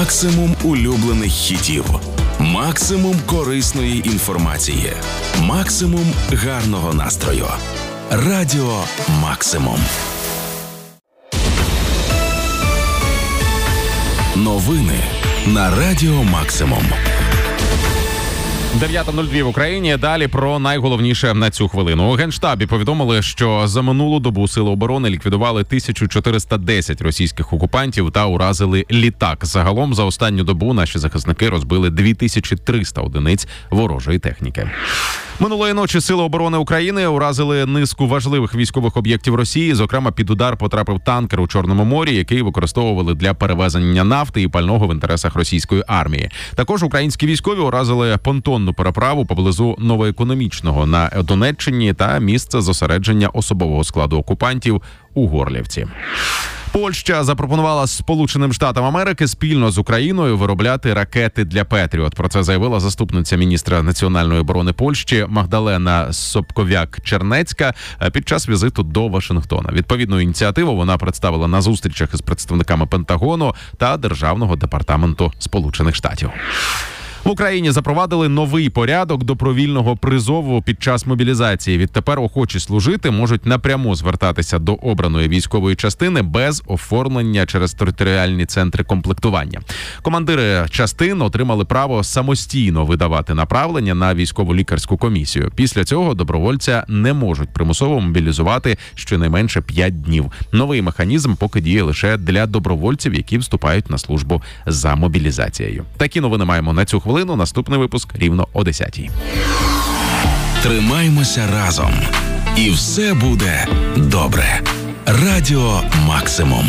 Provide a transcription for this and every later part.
Максимум улюблених хітів. Максимум корисної інформації. Максимум гарного настрою. Радіо Максимум. Новини на Радіо Максимум. 9:02 в Україні. Далі про найголовніше на цю хвилину. У Генштабі повідомили, що за минулу добу Сили оборони ліквідували 1410 російських окупантів та уразили літак. Загалом за останню добу наші захисники розбили 2300 одиниць ворожої техніки. Минулої ночі Сили оборони України уразили низку важливих військових об'єктів Росії. Зокрема, під удар потрапив танкер у Чорному морі, який використовували для перевезення нафти і пального в інтересах російської армії. Також українські військові уразили понтонну переправу поблизу Новоекономічного на Донеччині та місце зосередження особового складу окупантів у Горлівці. Польща запропонувала Сполученим Штатам Америки спільно з Україною виробляти ракети для Петріот. Про це заявила заступниця міністра національної оборони Польщі Магдалена Собковяк-Чернецька під час візиту до Вашингтона. Відповідну ініціативу вона представила на зустрічах із представниками Пентагону та Державного департаменту Сполучених Штатів. В Україні запровадили новий порядок добровільного призову під час мобілізації. Відтепер охочі служити можуть напряму звертатися до обраної військової частини без оформлення через територіальні центри комплектування. Командири частин отримали право самостійно видавати направлення на військово-лікарську комісію. Після цього добровольця не можуть примусово мобілізувати щонайменше 5 днів. Новий механізм поки діє лише для добровольців, які вступають на службу за мобілізацією. Такі новини маємо на цю хвилину. Наступний випуск рівно о 10:00. Тримаймося разом. І все буде добре. Радіо Максимум.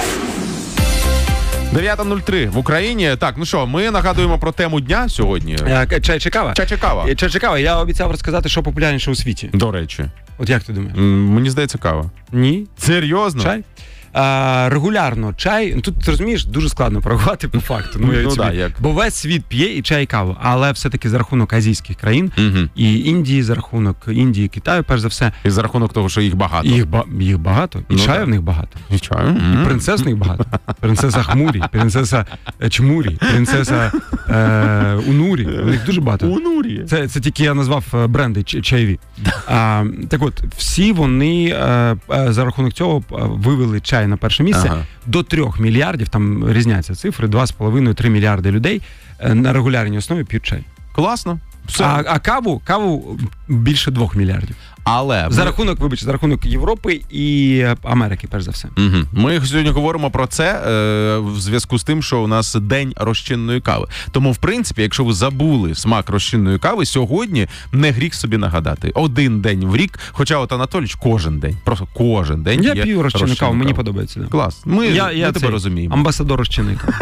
9:03 в Україні. Так, ну що, ми нагадуємо про тему дня сьогодні. Чай чи кава? Чай чи кава? Чай чи кава. Я обіцяв розказати, що популярніше у світі. До речі. От як ти думаєш? Мені здається, кава. Ні. Серйозно? Чай? Регулярно чай, тут, розумієш, дуже складно порахувати по факту. Бо весь світ п'є і чай, і каву, але все-таки за рахунок азійських країн, і Індії, за рахунок Індії, Китаю, перш за все. І за рахунок того, що їх багато. Їх багато, і чаю в них багато. І чаю? І принцес в них багато. Принцеса Хмурі, принцеса Чмурі, принцеса Унурі. У них дуже багато. Унурі. Це тільки я назвав бренди чайові. Так от, всі вони за рахунок цього вивели чай на перше місце. До 3 мільярдів, там різняться цифри, 2,5-3 мільярди людей на регулярній основі п'ють чай. Класно. А каву більше 2 мільярдів. Але за рахунок Європи і Америки, перш за все. Ми сьогодні говоримо про це в зв'язку з тим, що у нас день розчинної кави. Тому, в принципі, якщо ви забули смак розчинної кави, сьогодні не гріх собі нагадати. Один день в рік, хоча от Анатолійович кожен день, просто кожен день. Я п'ю розчинну каву, мені подобається. Да. Клас. Ми тебе розуміємо. Амбасадор розчинної кави.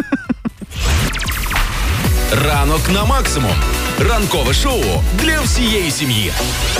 Ранок на Максимум. Ранкове шоу для всієї сім'ї.